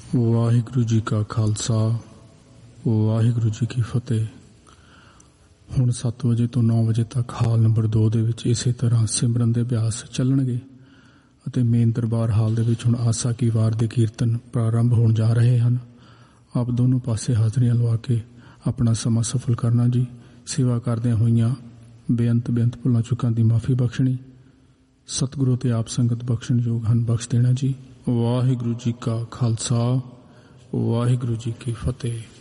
ਵਾਹਿਗੁਰੂ ਜੀ ਕਾ ਖਾਲਸਾ ਵਾਹਿਗੁਰੂ ਜੀ ਕੀ ਫਤਿਹ। ਹੁਣ 7 ਵਜੇ ਤੋਂ 9 ਵਜੇ ਤੱਕ ਹਾਲ ਨੰਬਰ 2 ਦੇ ਵਿੱਚ ਇਸੇ ਤਰ੍ਹਾਂ ਸਿਮਰਨ ਦੇ ਅਭਿਆਸ ਚੱਲਣਗੇ ਅਤੇ ਮੇਨ ਦਰਬਾਰ ਹਾਲ ਦੇ ਵਿੱਚ ਹੁਣ ਆਸਾ ਕੀ ਵਾਰ ਦੇ ਕੀਰਤਨ ਪ੍ਰਾਰੰਭ ਹੋਣ ਜਾ ਰਹੇ ਹਨ। ਆਪ ਦੋਨੋਂ ਪਾਸੇ ਹਾਜ਼ਰੀਆਂ ਲਵਾ ਕੇ ਆਪਣਾ ਸਮਾਂ ਸਫਲ ਕਰਨਾ ਜੀ। ਸੇਵਾ ਕਰਦਿਆਂ ਹੋਈਆਂ ਬੇਅੰਤ ਭੁੱਲਾਂ ਚੁੱਕਾਂ ਦੀ ਮਾਫੀ ਬਖਸ਼ਣੀ। ਸਤਿਗੁਰੂ ਤੇ ਆਪ ਸੰਗਤ ਬਖਸ਼ਣ ਯੋਗ ਹਨ, ਬਖਸ਼ ਦੇਣਾ ਜੀ। ਵਾਹਿਗੁਰੂ ਜੀ ਕਾ ਖਾਲਸਾ ਵਾਹਿਗੁਰੂ ਜੀ ਕੀ ਫਤਿਹ।